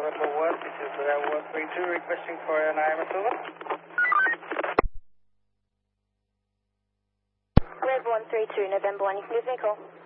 November 1, this is Red 132 requesting for an IMS over. Red 132, November 1, you can give me a call.